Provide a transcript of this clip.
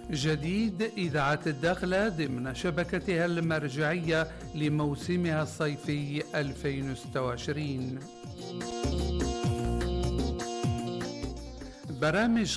جديد إذاعة الداخلة ضمن شبكتها المرجعية لموسمها الصيفي 2026. برامج